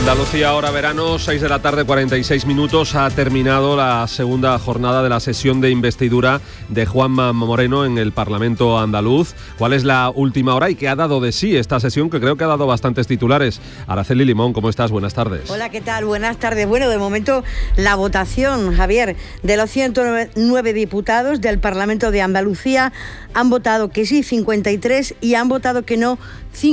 Andalucía, ahora verano, 6 de la tarde, 46 minutos. Ha terminado la segunda jornada de la sesión de investidura de Juanma Moreno en el Parlamento andaluz. ¿Cuál es la última hora y qué ha dado de sí esta sesión, que creo que ha dado bastantes titulares? Araceli Limón, ¿cómo estás? Buenas tardes. Hola, ¿qué tal? Buenas tardes. Bueno, de momento la votación, Javier, de los 109 diputados del Parlamento de Andalucía han votado que sí 53 y han votado que no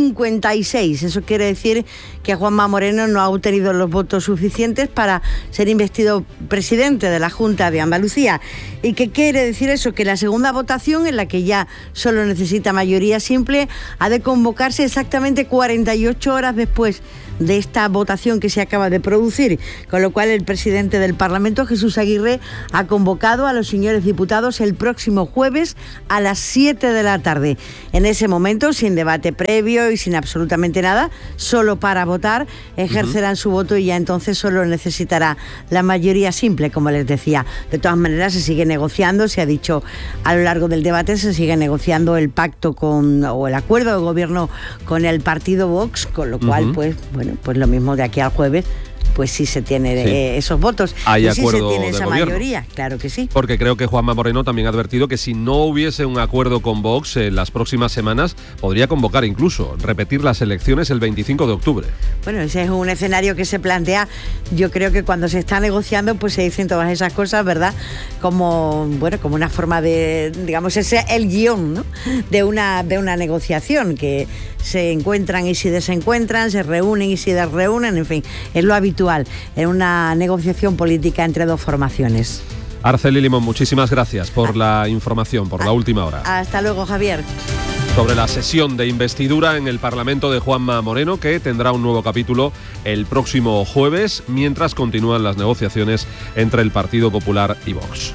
56. Eso quiere decir que Juanma Moreno no ha obtenido los votos suficientes para ser investido presidente de la Junta de Andalucía. ¿Y qué quiere decir eso? Que la segunda votación, en la que ya solo necesita mayoría simple, ha de convocarse exactamente 48 horas después de esta votación que se acaba de producir, con lo cual el presidente del Parlamento, Jesús Aguirre, ha convocado a los señores diputados el próximo jueves a las 7 de la tarde. En ese momento, sin debate previo y sin absolutamente nada, solo para votar, ejercerán su voto y ya entonces solo necesitará la mayoría simple, como les decía. De todas maneras, se sigue negociando, se ha dicho a lo largo del debate, se sigue negociando el pacto o el acuerdo de gobierno con el partido Vox, con lo cual, pues lo mismo de aquí al jueves, pues sí se tiene esos votos. Hay y sí acuerdo se tiene esa gobierno. Mayoría, claro que sí. Porque creo que Juanma Moreno también ha advertido que si no hubiese un acuerdo con Vox en las próximas semanas, podría convocar incluso, repetir las elecciones el 25 de octubre. Bueno, ese es un escenario que se plantea. Yo creo que cuando se está negociando, pues se dicen todas esas cosas, ¿verdad? Como una forma de, digamos, ese es el guión, ¿no? de una negociación, que se encuentran y se desencuentran, se reúnen y se desreúnen, en fin, es lo habitual en una negociación política entre dos formaciones. Araceli Limón, muchísimas gracias por la información, por la última hora. Hasta luego, Javier. Sobre la sesión de investidura en el Parlamento de Juanma Moreno, que tendrá un nuevo capítulo el próximo jueves, mientras continúan las negociaciones entre el Partido Popular y Vox.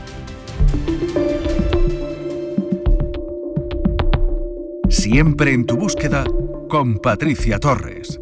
Siempre en tu búsqueda con Patricia Torres.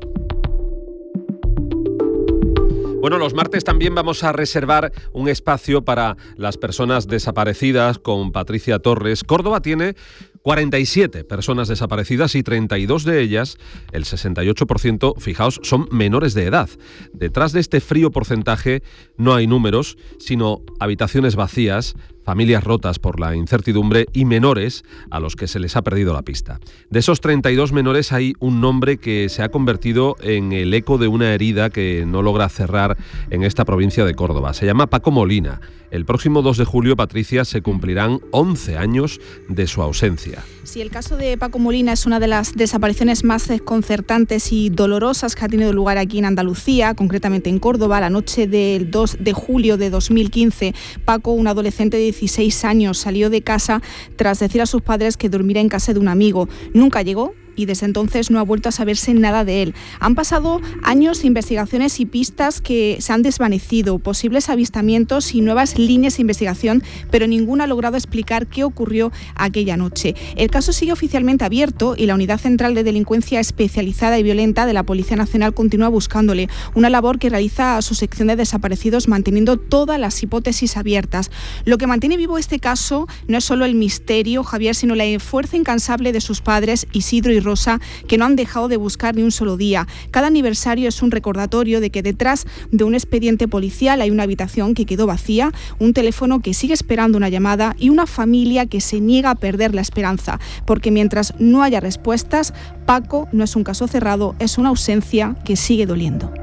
Bueno, los martes también vamos a reservar un espacio para las personas desaparecidas con Patricia Torres. Córdoba tiene 47 personas desaparecidas y 32 de ellas, el 68%, fijaos, son menores de edad. Detrás de este frío porcentaje no hay números, sino habitaciones vacías, familias rotas por la incertidumbre y menores a los que se les ha perdido la pista. De esos 32 menores hay un nombre que se ha convertido en el eco de una herida que no logra cerrar en esta provincia de Córdoba. Se llama Paco Molina. El próximo 2 de julio, Patricia, se cumplirán 11 años de su ausencia. Sí, el caso de Paco Molina es una de las desapariciones más desconcertantes y dolorosas que ha tenido lugar aquí en Andalucía, concretamente en Córdoba. La noche del 2 de julio de 2015, Paco, un adolescente de 16 años, salió de casa tras decir a sus padres que dormiría en casa de un amigo. Nunca llegó y desde entonces no ha vuelto a saberse nada de él. Han pasado años de investigaciones y pistas que se han desvanecido, posibles avistamientos y nuevas líneas de investigación, pero ninguna ha logrado explicar qué ocurrió aquella noche. El caso sigue oficialmente abierto y la Unidad Central de Delincuencia Especializada y Violenta de la Policía Nacional continúa buscándole, una labor que realiza a su sección de desaparecidos manteniendo todas las hipótesis abiertas. Lo que mantiene vivo este caso no es solo el misterio, Javier, sino la fuerza incansable de sus padres, Isidro y Rosa, que no han dejado de buscar ni un solo día. Cada aniversario es un recordatorio de que detrás de un expediente policial hay una habitación que quedó vacía, un teléfono que sigue esperando una llamada y una familia que se niega a perder la esperanza, porque mientras no haya respuestas, Paco no es un caso cerrado, es una ausencia que sigue doliendo.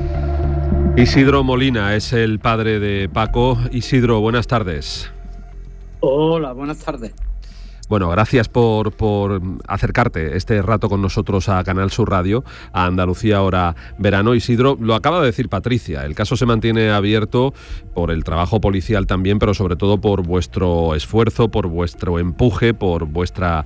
Isidro Molina es el padre de Paco. Isidro, buenas tardes. Hola, buenas tardes. Bueno, gracias por acercarte este rato con nosotros a Canal Sur Radio, a Andalucía Ahora Verano. Isidro, lo acaba de decir Patricia, el caso se mantiene abierto por el trabajo policial también, pero sobre todo por vuestro esfuerzo, por vuestro empuje, por vuestro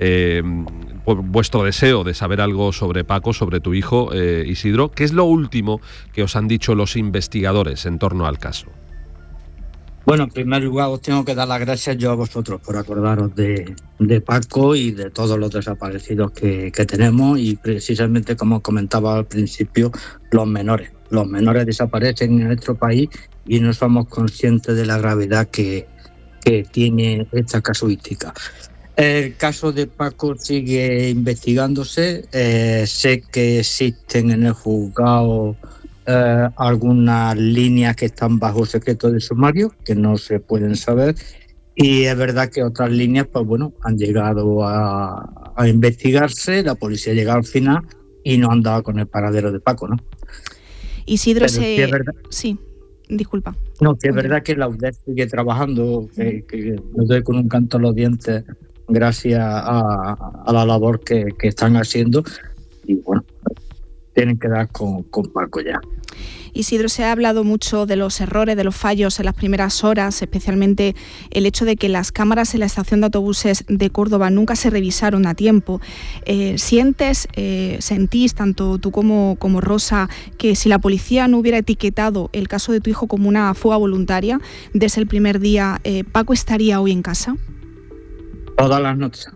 deseo de saber algo sobre Paco, sobre tu hijo, Isidro. ¿Qué es lo último que os han dicho los investigadores en torno al caso? Bueno, en primer lugar os tengo que dar las gracias yo a vosotros por acordaros de Paco y de todos los desaparecidos que tenemos, y precisamente como comentaba al principio, los menores. Los menores desaparecen en nuestro país y no somos conscientes de la gravedad que tiene esta casuística. El caso de Paco sigue investigándose. Sé que existen en el juzgado algunas líneas que están bajo secreto de sumario, que no se pueden saber, y es verdad que otras líneas, pues bueno, han llegado a investigarse, la policía ha llegado al final y no han dado con el paradero de Paco, ¿no? Isidro, sí, disculpa. No, que es verdad que la UDEF sigue trabajando, que nos doy con un canto a los dientes gracias a la labor que están haciendo, y bueno, tienen que dar con Paco ya. Isidro, se ha hablado mucho de los errores, de los fallos en las primeras horas, especialmente el hecho de que las cámaras en la estación de autobuses de Córdoba nunca se revisaron a tiempo. ¿Sentís, tanto tú como Rosa, que si la policía no hubiera etiquetado el caso de tu hijo como una fuga voluntaria desde el primer día, Paco estaría hoy en casa? Todas las noches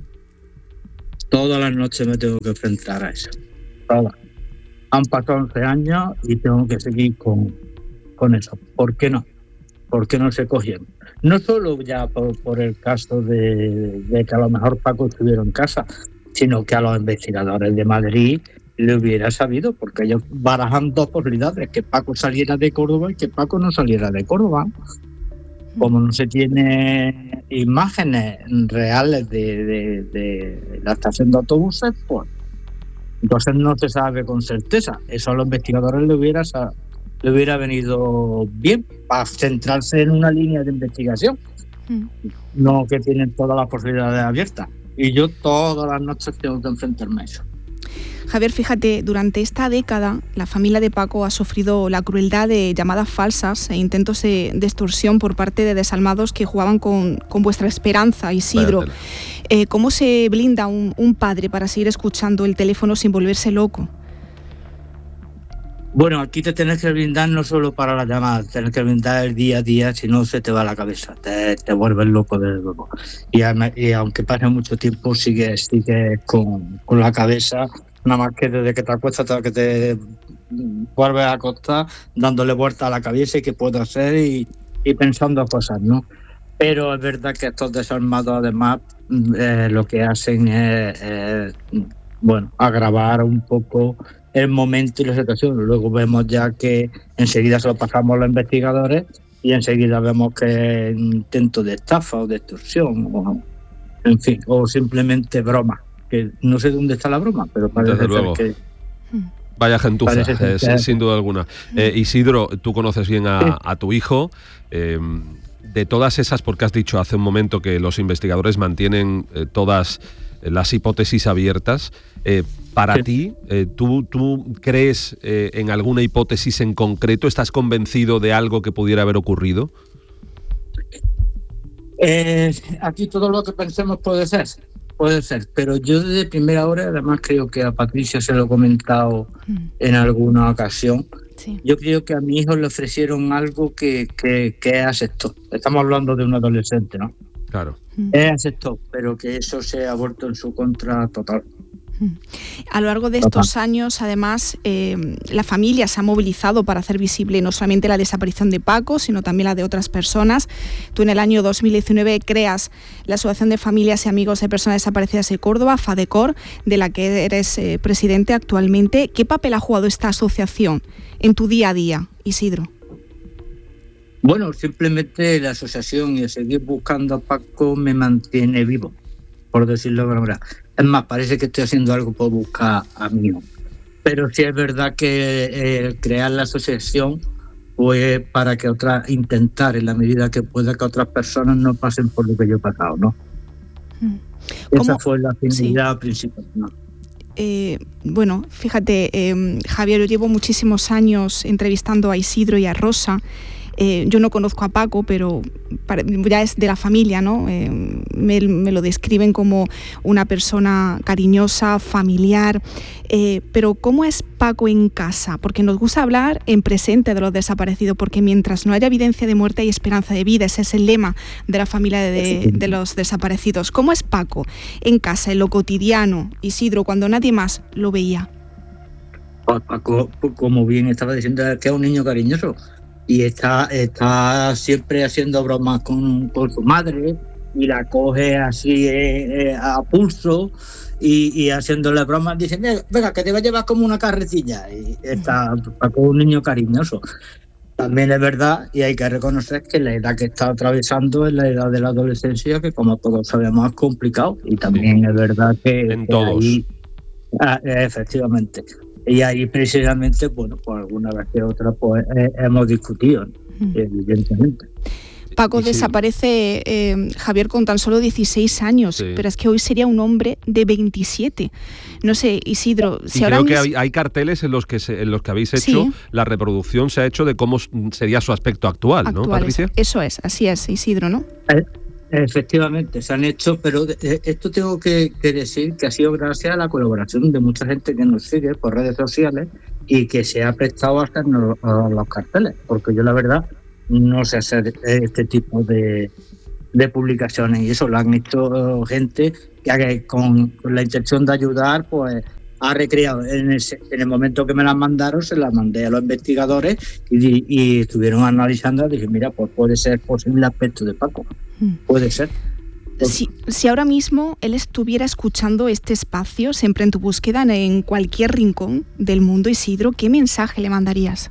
me tengo que enfrentar a eso. Todas. Han pasado 11 años y tengo que seguir con eso. ¿Por qué no? ¿Por qué no se cogieron? No solo ya por el caso de que a lo mejor Paco estuviera en casa, sino que a los investigadores de Madrid le hubiera sabido, porque ellos barajan dos posibilidades, que Paco saliera de Córdoba y que Paco no saliera de Córdoba. Como no se tiene imágenes reales de la estación de autobuses, pues entonces no se sabe con certeza. Eso a los investigadores le hubiera venido bien para centrarse en una línea de investigación, no que tienen todas las posibilidades abiertas. Y yo todas las noches tengo que enfrentarme a eso. Javier, fíjate, durante esta década la familia de Paco ha sufrido la crueldad de llamadas falsas e intentos de extorsión por parte de desalmados que jugaban con vuestra esperanza, Isidro. ¿Cómo se blinda un padre para seguir escuchando el teléfono sin volverse loco? Bueno, aquí te tienes que blindar no solo para las llamadas, tienes que blindar el día a día, si no se te va la cabeza, te vuelves loco desde luego. Y aunque pase mucho tiempo, sigues con la cabeza, nada más que desde que te acuestas hasta que te vuelves a acostar, dándole vuelta a la cabeza y qué puedo hacer y pensando cosas, ¿no? Pero es verdad que estos desalmados además lo que hacen es agravar un poco el momento y la situación. Luego vemos ya que enseguida se lo pasamos a los investigadores y enseguida vemos que es un intento de estafa o de extorsión o simplemente broma, que no sé dónde está la broma, pero parece desde luego que vaya gentuza, sin duda alguna. Isidro, tú conoces bien a tu hijo. De todas esas, porque has dicho hace un momento que los investigadores mantienen todas las hipótesis abiertas, para ti, ¿tú crees en alguna hipótesis en concreto? ¿Estás convencido de algo que pudiera haber ocurrido? Aquí todo lo que pensemos puede ser, pero yo desde primera hora, además creo que a Patricia se lo he comentado en alguna ocasión, sí. Yo creo que a mi hijo le ofrecieron algo que aceptó. Estamos hablando de un adolescente, ¿no? Claro. Aceptó, pero que eso se ha vuelto en su contra total. A lo largo de estos años, además, la familia se ha movilizado para hacer visible no solamente la desaparición de Paco, sino también la de otras personas. Tú en el año 2019 creas la Asociación de Familias y Amigos de Personas Desaparecidas de Córdoba, FADECOR, de la que eres presidente actualmente. ¿Qué papel ha jugado esta asociación en tu día a día, Isidro? Bueno, simplemente la asociación y el seguir buscando a Paco me mantiene vivo, por decirlo de alguna manera. Es más, parece que estoy haciendo algo por buscar a mi hijo. Pero sí es verdad que crear la asociación fue para que intentar en la medida que pueda que otras personas no pasen por lo que yo he pasado, ¿no? Esa fue la finalidad principal, ¿no? Bueno, fíjate, Javier, yo llevo muchísimos años entrevistando a Isidro y a Rosa. Yo no conozco a Paco, pero ya es de la familia, ¿no? Me lo describen como una persona cariñosa, familiar. Pero ¿cómo es Paco en casa? Porque nos gusta hablar en presente de los desaparecidos, porque mientras no haya evidencia de muerte hay esperanza de vida. Ese es el lema de la familia de los desaparecidos. ¿Cómo es Paco en casa, en lo cotidiano, Isidro, cuando nadie más lo veía? Paco, como bien estaba diciendo, que es un niño cariñoso. Y está siempre haciendo bromas con su madre, y la coge así a pulso y haciéndole bromas, dice, venga, que te va a llevar como una carretilla, y está Paco un niño cariñoso. También es verdad, y hay que reconocer que la edad que está atravesando es la edad de la adolescencia, que como todos sabemos es complicado, y también es verdad que en todos. Ahí, efectivamente, y ahí precisamente, bueno, pues alguna vez que otra pues hemos discutido, evidentemente. Paco desaparece, Javier, con tan solo 16 años, pero es que hoy sería un hombre de 27. No sé, Isidro, si y ahora creo que hay carteles en los que habéis hecho, la reproducción se ha hecho de cómo sería su aspecto actual, ¿no, Patricia? Eso es, así es, Isidro, ¿no? Efectivamente, se han hecho, pero esto tengo que decir que ha sido gracias a la colaboración de mucha gente que nos sigue por redes sociales y que se ha prestado a hacernos los carteles, porque yo la verdad no sé hacer este tipo de publicaciones, y eso lo han hecho gente que con la intención de ayudar, pues ha recreado. En el momento que me las mandaron, se las mandé a los investigadores y estuvieron analizando y dije, mira, pues puede ser posible aspecto de Paco, puede ser. Si ahora mismo él estuviera escuchando este espacio, siempre en tu búsqueda, en cualquier rincón del mundo, Isidro, ¿qué mensaje le mandarías?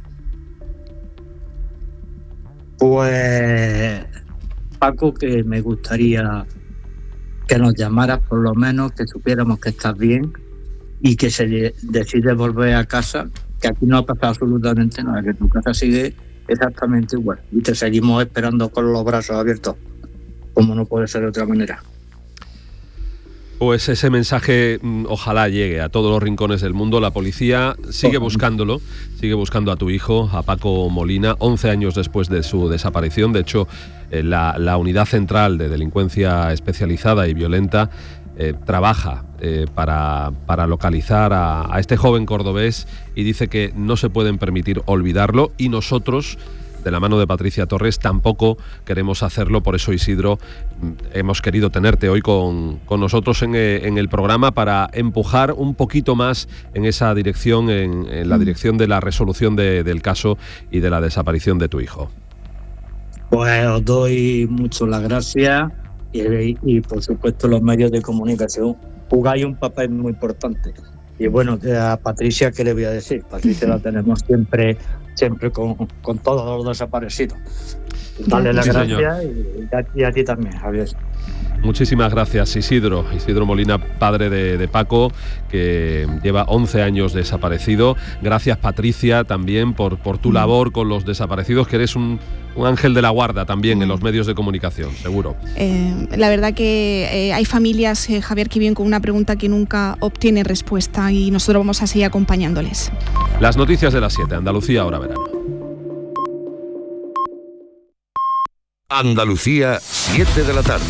Pues, Paco, que me gustaría que nos llamaras, por lo menos, que supiéramos que estás bien y que se decide volver a casa, que aquí no ha pasado absolutamente nada, que tu casa sigue exactamente igual y te seguimos esperando con los brazos abiertos, como no puede ser de otra manera. Pues ese mensaje ojalá llegue a todos los rincones del mundo. La policía sigue buscándolo, sigue buscando a tu hijo, a Paco Molina, 11 años después de su desaparición. De hecho, la Unidad Central de Delincuencia Especializada y Violenta trabaja para localizar a este joven cordobés, y dice que no se pueden permitir olvidarlo, y nosotros, de la mano de Patricia Torres, tampoco queremos hacerlo. Por eso, Isidro, hemos querido tenerte hoy con nosotros en el programa para empujar un poquito más en esa dirección, en la dirección de la resolución del caso y de la desaparición de tu hijo. Pues os doy mucho las gracias y por supuesto los medios de comunicación jugáis un papel muy importante. Y bueno, a Patricia, ¿qué le voy a decir? Patricia la tenemos siempre con todos los desaparecidos. Dale las gracias y a ti también, Javier. Muchísimas gracias, Isidro Molina, padre de Paco, que lleva 11 años desaparecido. Gracias, Patricia, también por tu labor con los desaparecidos, que eres un ángel de la guarda también en los medios de comunicación, seguro. La verdad que hay familias, Javier, que viven con una pregunta que nunca obtiene respuesta, y nosotros vamos a seguir acompañándoles. Las noticias de las 7, Andalucía, ahora verano. Andalucía, 7 de la tarde.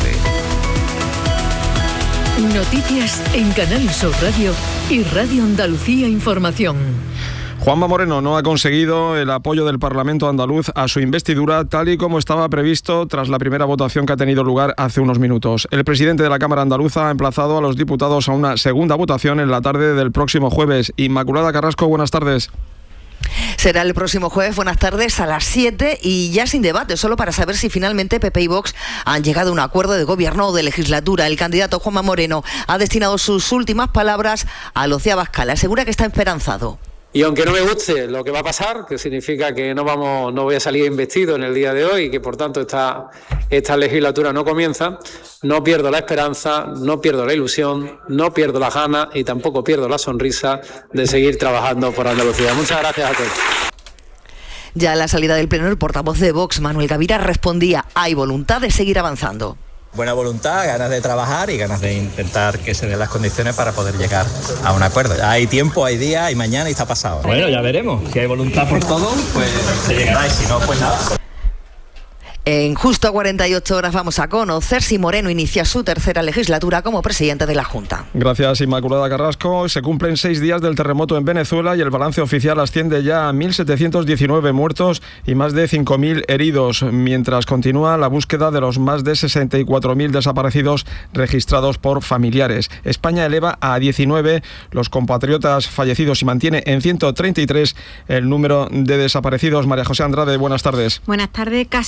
Noticias en Canal Sur Radio y Radio Andalucía Información. Juanma Moreno no ha conseguido el apoyo del Parlamento andaluz a su investidura, tal y como estaba previsto tras la primera votación que ha tenido lugar hace unos minutos. El presidente de la Cámara Andaluza ha emplazado a los diputados a una segunda votación en la tarde del próximo jueves. Inmaculada Carrasco, buenas tardes. Será el próximo jueves, buenas tardes, a las 7, y ya sin debate, solo para saber si finalmente PP y Vox han llegado a un acuerdo de gobierno o de legislatura. El candidato Juanma Moreno ha destinado sus últimas palabras a Lucía Abascal. Asegura que está esperanzado. Y aunque no me guste lo que va a pasar, que significa que no voy a salir investido en el día de hoy y que por tanto esta legislatura no comienza, no pierdo la esperanza, no pierdo la ilusión, no pierdo las ganas y tampoco pierdo la sonrisa de seguir trabajando por Andalucía. Muchas gracias a todos. Ya a la salida del pleno, el portavoz de Vox, Manuel Gavira, respondía: hay voluntad de seguir avanzando. Buena voluntad, ganas de trabajar y ganas de intentar que se den las condiciones para poder llegar a un acuerdo. Hay tiempo, hay día, hay mañana y está pasado. Bueno, ya veremos. Si hay voluntad por todo, pues se llegará, y si no, pues nada. En justo 48 horas vamos a conocer si Moreno inicia su tercera legislatura como presidente de la Junta. Gracias, Inmaculada Carrasco. Se cumplen 6 días del terremoto en Venezuela y el balance oficial asciende ya a 1.719 muertos y más de 5.000 heridos, mientras continúa la búsqueda de los más de 64.000 desaparecidos registrados por familiares. España eleva a 19 los compatriotas fallecidos y mantiene en 133 el número de desaparecidos. María José Andrade, buenas tardes. Buenas tardes. Casi 60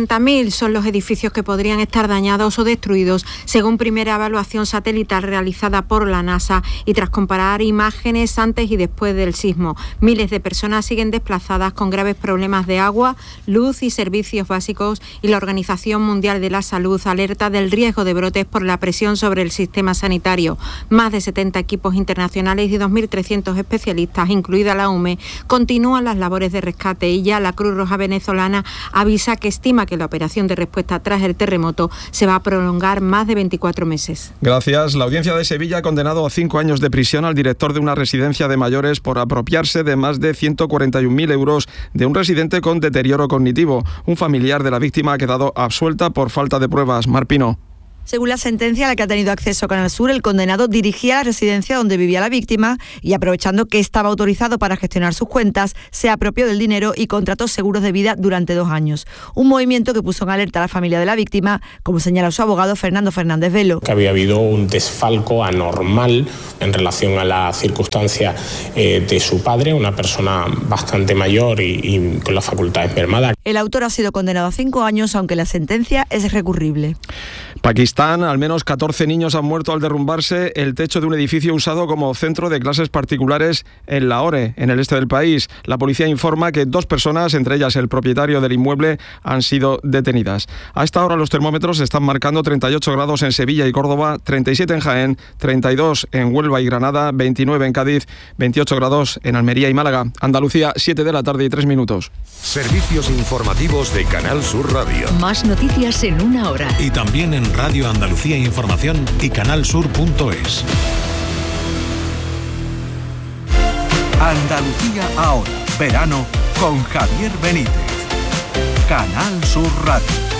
60.000 son los edificios que podrían estar dañados o destruidos, según primera evaluación satelital realizada por la NASA y tras comparar imágenes antes y después del sismo. Miles de personas siguen desplazadas con graves problemas de agua, luz y servicios básicos, y la Organización Mundial de la Salud alerta del riesgo de brotes por la presión sobre el sistema sanitario. Más de 70 equipos internacionales y 2.300 especialistas, incluida la UME, continúan las labores de rescate y ya la Cruz Roja venezolana avisa que estima que la operación de respuesta tras el terremoto se va a prolongar más de 24 meses. Gracias. La Audiencia de Sevilla ha condenado a 5 años de prisión al director de una residencia de mayores por apropiarse de más de 141.000 euros de un residente con deterioro cognitivo. Un familiar de la víctima ha quedado absuelta por falta de pruebas. Marpino. Según la sentencia a la que ha tenido acceso Canal Sur, el condenado dirigía la residencia donde vivía la víctima y, aprovechando que estaba autorizado para gestionar sus cuentas, se apropió del dinero y contrató seguros de vida durante 2 años. Un movimiento que puso en alerta a la familia de la víctima, como señala su abogado Fernando Fernández Velo. Que había habido un desfalco anormal en relación a la circunstancia de su padre, una persona bastante mayor y con las facultades mermadas. El autor ha sido condenado a 5 años, aunque la sentencia es recurrible. Pakistán, al menos 14 niños han muerto al derrumbarse el techo de un edificio usado como centro de clases particulares en Lahore, en el este del país. La policía informa que 2 personas, entre ellas el propietario del inmueble, han sido detenidas. A esta hora los termómetros están marcando 38 grados en Sevilla y Córdoba, 37 en Jaén, 32 en Huelva y Granada, 29 en Cádiz, 28 grados en Almería y Málaga. Andalucía, 7 de la tarde y 3 minutos. Servicios informativos de Canal Sur Radio. Más noticias en 1 hora. Y también en Radio Andalucía Información y canalsur.es. Andalucía ahora, verano con Javier Benítez. Canal Sur Radio.